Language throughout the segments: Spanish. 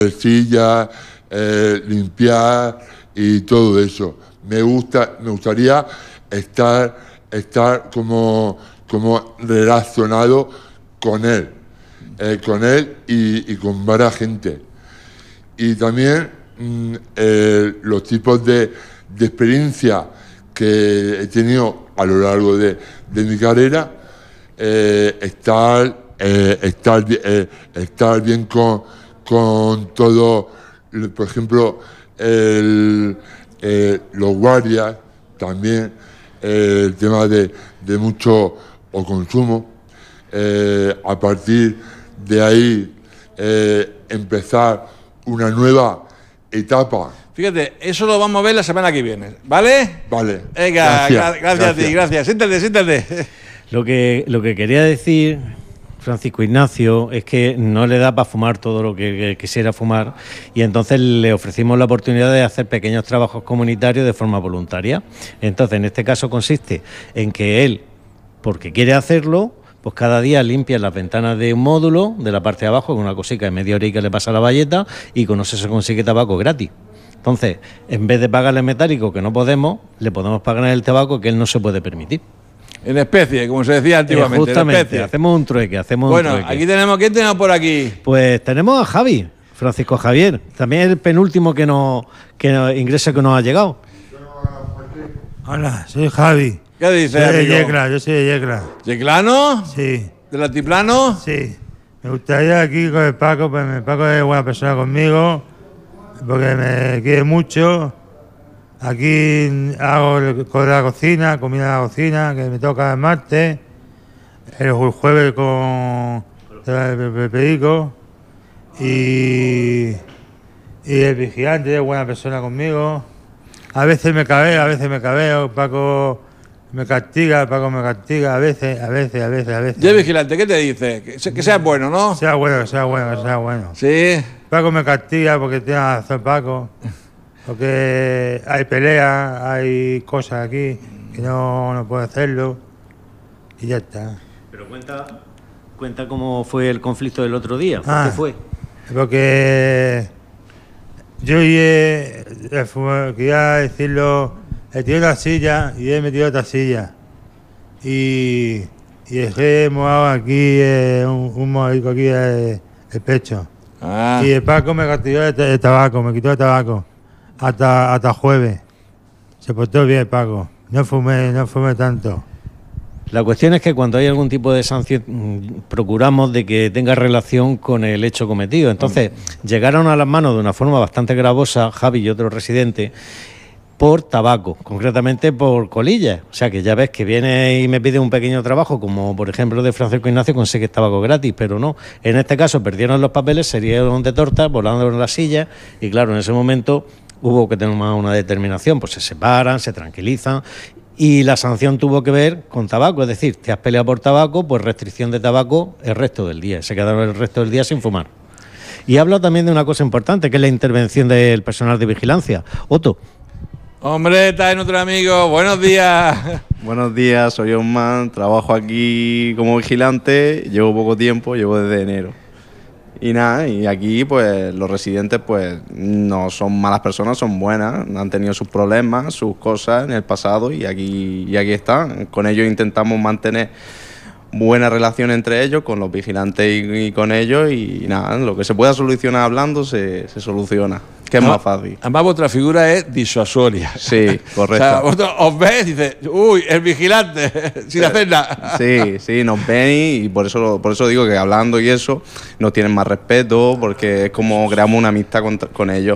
sillas, limpiar y todo eso. Me gustaría estar como relacionado con él y con varias gente. Y también los tipos de experiencia que he tenido a lo largo de mi carrera, estar bien con todo, por ejemplo, los guardias, también el tema de mucho consumo. A partir de ahí empezar una nueva etapa. Fíjate, eso lo vamos a ver la semana que viene, ¿vale? Vale. Venga, gracias a ti, gracias. Siéntate. Lo que quería decir, Francisco Ignacio, es que no le da para fumar todo lo que quisiera fumar, y entonces le ofrecimos la oportunidad de hacer pequeños trabajos comunitarios de forma voluntaria. Entonces, en este caso consiste en que él, porque quiere hacerlo, pues cada día limpia las ventanas de un módulo de la parte de abajo con una cosica de media hora y que le pasa la bayeta, y con eso se consigue tabaco gratis. Entonces, en vez de pagarle metálico, que no podemos, le podemos pagar el tabaco que él no se puede permitir. En especie, como se decía antiguamente. Justamente, en especie. hacemos un trueque. Bueno, aquí tenemos, ¿quién tenemos por aquí? Pues tenemos a Javi, Francisco Javier, también el penúltimo ingreso que nos ha llegado. Hola, soy Javi. ¿Qué dices, Yo amigo? soy de Yecla. ¿Yeclano? Sí. ¿Del altiplano? Sí. Me gustaría aquí con el Paco, pues el Paco es buena persona conmigo, porque me quiere mucho. Aquí hago la cocina, comida de la cocina, que me toca el martes. El jueves con el Perico. Y el vigilante es buena persona conmigo. A veces me cabeo, Paco me castiga, a veces. ¿Y el vigilante qué te dice? Que seas bueno, ¿no? Sea bueno. Sí. Paco me castiga porque tiene razón, Paco. Porque hay peleas, hay cosas aquí que no puedo hacerlo. Y ya está. Pero cuenta cómo fue el conflicto del otro día. ¿Qué fue? Porque yo quería decirlo, he tirado la silla y él me tiró otra silla. Y dejé mojado aquí un mojadico aquí el pecho. Y el Paco me castigó el tabaco, me quitó el tabaco. Hasta jueves. Se portó bien el Paco. No fumé tanto. La cuestión es que cuando hay algún tipo de sanción procuramos de que tenga relación con el hecho cometido. Entonces, llegaron a las manos de una forma bastante gravosa Javi y otro residente por tabaco, concretamente por colillas. O sea que ya ves que viene y me pide un pequeño trabajo, como por ejemplo de Francisco Ignacio, consigue tabaco gratis, pero no. En este caso perdieron los papeles, serían de torta, volando en la silla, y claro, en ese momento hubo que tener una determinación, pues se separan, se tranquilizan, y la sanción tuvo que ver con tabaco, es decir, te has peleado por tabaco, pues restricción de tabaco el resto del día, se quedaron el resto del día sin fumar. Y habla también de una cosa importante, que es la intervención del personal de vigilancia. Otto. Hombre, está en otro amigo, buenos días. Buenos días, soy Osman, trabajo aquí como vigilante, llevo poco tiempo, llevo desde enero. Y nada, y aquí pues los residentes pues no son malas personas, son buenas, han tenido sus problemas, sus cosas en el pasado y aquí están. Con ellos intentamos mantener buena relación entre ellos, con los vigilantes y con ellos, y nada, lo que se pueda solucionar hablando se soluciona, que es más fácil. Además vuestra figura es disuasoria. Sí, correcto. O sea, vosotros os ves y dices, uy, el vigilante, sin hacer nada. Sí, nos ven y por eso digo que hablando y eso nos tienen más respeto, porque es como creamos una amistad con ellos.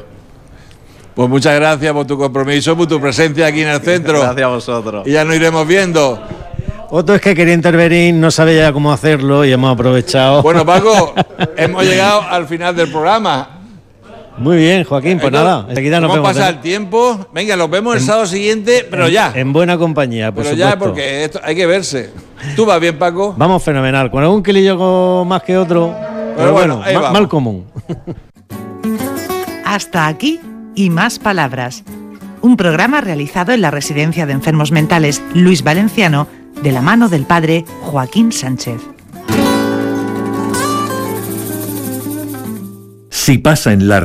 Pues muchas gracias por tu compromiso, por tu presencia aquí en el centro. Gracias a vosotros. Y ya nos iremos viendo. Otro es que quería intervenir, no sabe ya cómo hacerlo y hemos aprovechado. Bueno, Paco, hemos llegado al final del programa. Muy bien, Joaquín, pues nada, enseguida nos vemos. Pasa el tiempo, venga, nos vemos el sábado siguiente, pero ya. En buena compañía, por supuesto. Pero ya, porque esto hay que verse. ¿Tú vas bien, Paco? Vamos fenomenal, con algún kilillo más que otro, pero bueno, mal común. Hasta aquí y más palabras. Un programa realizado en la Residencia de Enfermos Mentales Luis Valenciano, de la mano del padre Joaquín Sánchez. Si pasa en la